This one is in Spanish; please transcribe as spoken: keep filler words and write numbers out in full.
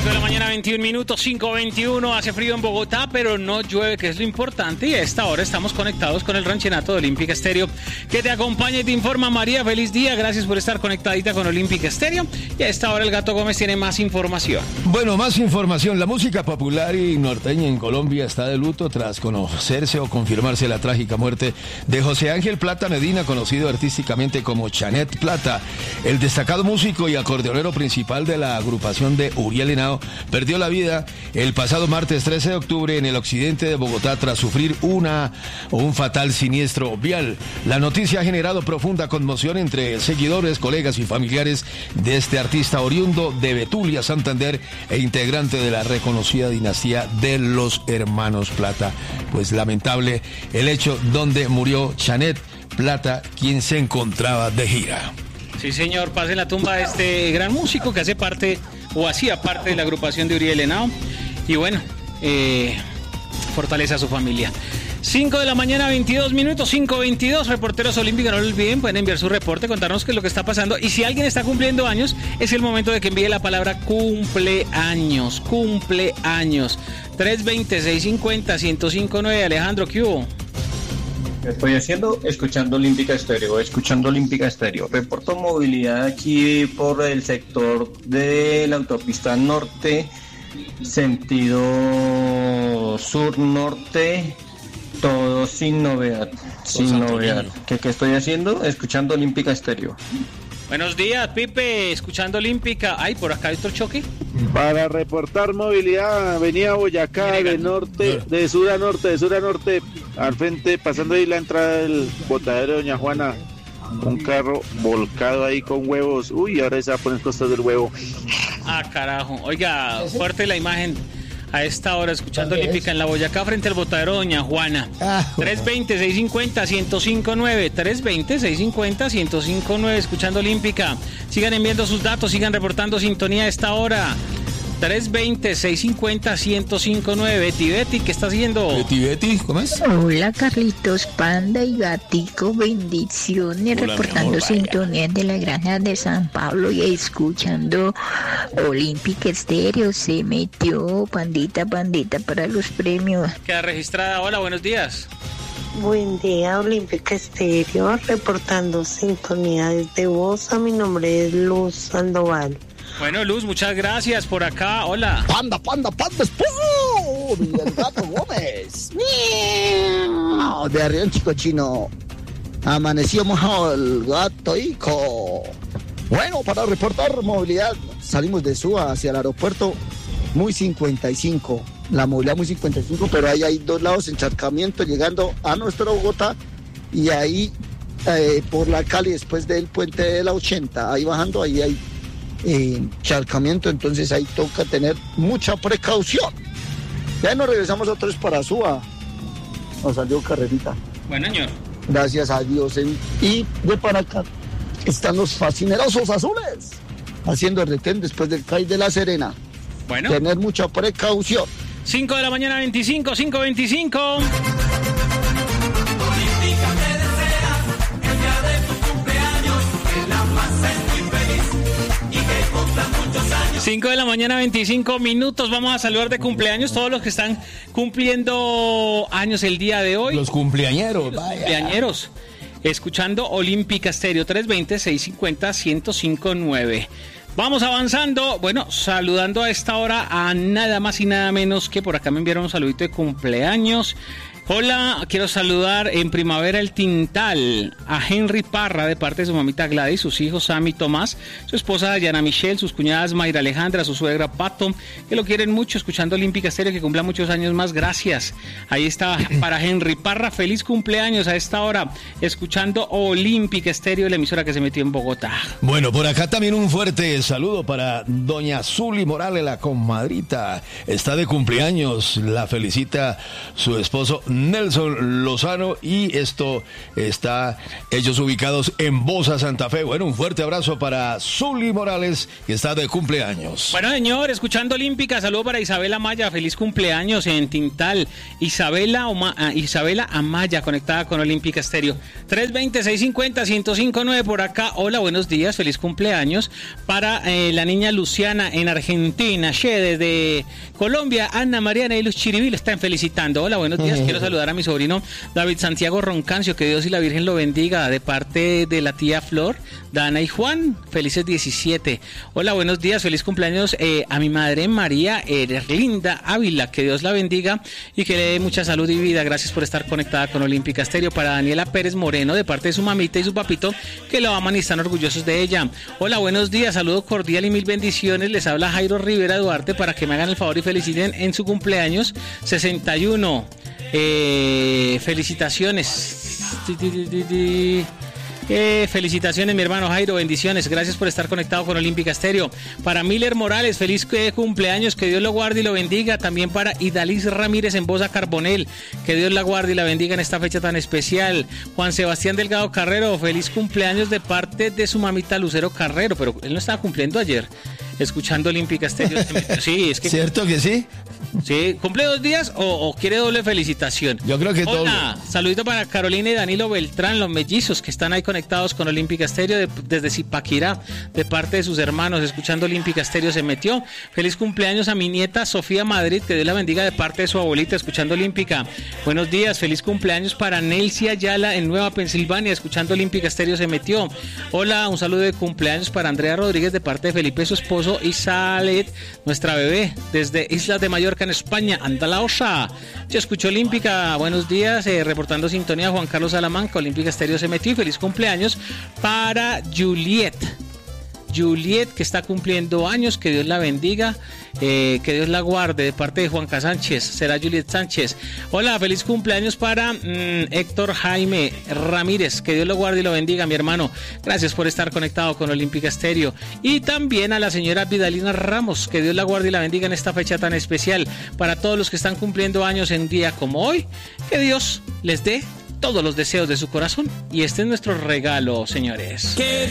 cinco de la mañana, veintiún minutos, cinco veintiuno. Hace frío en Bogotá, pero no llueve, que es lo importante. Y a esta hora estamos conectados con el ranchenato de Olímpica Estéreo, que te acompaña y te informa. María, feliz día. Gracias por estar conectadita con Olímpica Estéreo. Y a esta hora el Gato Gómez tiene más información. Bueno, más información. La música popular y norteña en Colombia está de luto tras conocerse o confirmarse la trágica muerte de José Ángel Plata Medina, conocido artísticamente como Chanet Plata. El destacado músico y acordeonero principal de la agrupación de Uriel Henao perdió la vida el pasado martes trece de octubre en el occidente de Bogotá tras sufrir una un fatal siniestro vial. La noticia ha generado profunda conmoción entre seguidores, colegas y familiares de este artista oriundo de Betulia, Santander, e integrante de la reconocida dinastía de los hermanos Plata. Pues lamentable el hecho donde murió Chanet Plata, quien se encontraba de gira. Sí, señor, pase la tumba de este gran músico que hace parte o hacía parte de la agrupación de Uriel Henao. Y bueno, eh, fortaleza a su familia. cinco de la mañana, veintidós minutos, cinco veintidós. Reporteros olímpicos, no lo olviden, pueden enviar su reporte, contarnos qué es lo que está pasando. Y si alguien está cumpliendo años, es el momento de que envíe la palabra cumpleaños. Cumpleaños. tres veinte, seiscientos cincuenta, ciento cinco nueve. Alejandro, ¿qué hubo? Estoy haciendo, escuchando Olímpica Estéreo, escuchando Olímpica Estéreo. Reporto movilidad aquí por el sector de la autopista norte, sentido sur-norte, todo sin novedad, sin novedad. ¿Qué, ¿Qué estoy haciendo? Escuchando Olímpica Estéreo. Buenos días, Pipe, escuchando Olímpica. Ay, por acá hay otro choque. Para reportar movilidad, avenida Boyacá, de norte, de sur a norte, de sur a norte, al frente, pasando ahí la entrada del botadero de Doña Juana, un carro volcado ahí con huevos. Uy, ahora se va a poner costas del huevo. Ah, carajo. Oiga, fuerte la imagen. A esta hora, escuchando Olímpica en la Boyacá, frente al botadero Doña Juana. Ah, tres veinte, seiscientos cincuenta, ciento cinco nueve. tres veinte, seiscientos cincuenta, ciento cinco nueve. Escuchando Olímpica. Sigan enviando sus datos, sigan reportando sintonía a esta hora. tres veinte, seiscientos cincuenta, ciento cinco nueve. Betty, Betty, ¿qué está haciendo? Betty, Betty, ¿cómo es? Hola, Carlitos, Panda y Gatico, bendiciones. Hola, reportando sintonía de la granja de San Pablo y escuchando Olímpica Estéreo. Se metió Pandita, Pandita para los premios. Queda registrada. Hola, buenos días. Buen día, Olímpica Estéreo, reportando sintonía desde Bosa. Mi nombre es Luz Sandoval. Bueno, Luz, muchas gracias por acá. Hola. Panda, panda, panda, esposo. El Gato Gómez. De arriba, chico chino. Amaneció mojado el gato, hijo. Bueno, para reportar movilidad, salimos de Suba hacia el aeropuerto muy cincuenta y cinco. La movilidad muy cincuenta y cinco, pero ahí hay dos lados, encharcamiento llegando a nuestra Bogotá y ahí eh, por la Cali, después del puente de la ochenta, ahí bajando, ahí hay encharcamiento, entonces ahí toca tener mucha precaución. Ya nos regresamos otra vez para Suba. Nos salió carrerita. Bueno, señor. Gracias a Dios. Y de para acá están los fascinerosos azules haciendo el retén después del C A I de La Serena. Bueno. Tener mucha precaución. cinco de la mañana, veinticinco, cinco veinticinco. cinco de la mañana, veinticinco minutos. Vamos a saludar de cumpleaños todos los que están cumpliendo años el día de hoy. Los cumpleañeros. Los cumpleañeros. Escuchando Olímpica Estéreo, tres veinte, seiscientos cincuenta, ciento cinco nueve. Vamos avanzando. Bueno, saludando a esta hora a nada más y nada menos que por acá me enviaron un saludito de cumpleaños. Hola, quiero saludar en Primavera El Tintal a Henry Parra de parte de su mamita Gladys, sus hijos Sammy y Tomás, su esposa Dayana Michelle, sus cuñadas Mayra Alejandra, su suegra Pato, que lo quieren mucho, escuchando Olímpica Estéreo, que cumpla muchos años más. Gracias. Ahí está para Henry Parra, feliz cumpleaños a esta hora, escuchando Olímpica Estéreo, la emisora que se metió en Bogotá. Bueno, por acá también un fuerte saludo para doña Zuli Morales, la comadrita. Está de cumpleaños, la felicita su esposo Nelson Lozano, y esto está ellos ubicados en Bosa, Santa Fe. Bueno, un fuerte abrazo para Zuli Morales, que está de cumpleaños. Bueno, señor, escuchando Olímpica, saludo para Isabela Amaya, feliz cumpleaños en Tintal. Isabela, Oma, uh, Isabela Amaya, conectada con Olímpica Estéreo. tres veinte, seiscientos cincuenta, ciento cinco nueve por acá. Hola, buenos días, feliz cumpleaños para eh, la niña Luciana en Argentina. Che, desde Colombia, Ana Mariana y Luz Chiribil están felicitando. Hola, buenos días, quiero saludar a mi sobrino David Santiago Roncancio, que Dios y la Virgen lo bendiga, de parte de la tía Flor, Dana y Juan, felices diecisiete. Hola, buenos días, feliz cumpleaños eh, a mi madre María Erlinda Ávila, que Dios la bendiga y que le dé mucha salud y vida. Gracias por estar conectada con Olímpica Estéreo. Para Daniela Pérez Moreno, de parte de su mamita y su papito, que lo aman y están orgullosos de ella. Hola, buenos días, saludo cordial y mil bendiciones. Les habla Jairo Rivera Duarte, para que me hagan el favor y feliciten en su cumpleaños sesenta y uno. Eh, felicitaciones. Eh, felicitaciones, mi hermano Jairo, bendiciones, gracias por estar conectado con Olímpica Estéreo. Para Miller Morales, feliz eh, cumpleaños, que Dios lo guarde y lo bendiga. También para Idalis Ramírez en Bosa Carbonel, que Dios la guarde y la bendiga en esta fecha tan especial. Juan Sebastián Delgado Carrero, feliz cumpleaños de parte de su mamita Lucero Carrero, pero él no estaba cumpliendo ayer. Escuchando Olímpica Estéreo. Sí, es que... ¿Cierto que sí? Sí, ¿cumple dos días o, o quiere doble felicitación? Yo creo que doble. Hola, saludito para Carolina y Danilo Beltrán, los mellizos que están ahí conectados con Olímpica Estéreo de, desde Zipaquirá, de parte de sus hermanos, escuchando Olímpica Estéreo se metió. Feliz cumpleaños a mi nieta Sofía Madrid, que Dios la bendiga, de parte de su abuelita, escuchando Olímpica. Buenos días, feliz cumpleaños para Nelcy Ayala en Nueva Pensilvania, escuchando Olímpica Estéreo se metió. Hola, un saludo de cumpleaños para Andrea Rodríguez, de parte de Felipe, su esposo, y Salet, nuestra bebé, desde Islas de Mallorca en España. Anda la osa. Yo escucho Olímpica. Buenos días, eh, reportando sintonía Juan Carlos Salamanca. Olímpica Estéreo se metió. Y feliz cumpleaños para Juliet. Juliet, que está cumpliendo años, que Dios la bendiga, eh, que Dios la guarde, de parte de Juanca Sánchez, será Juliet Sánchez. Hola, feliz cumpleaños para mmm, Héctor Jaime Ramírez, que Dios lo guarde y lo bendiga, mi hermano. Gracias por estar conectado con Olímpica Estéreo. Y también a la señora Vidalina Ramos, que Dios la guarde y la bendiga en esta fecha tan especial. Para todos los que están cumpliendo años en día como hoy, que Dios les dé todos los deseos de su corazón. Y este es nuestro regalo, señores.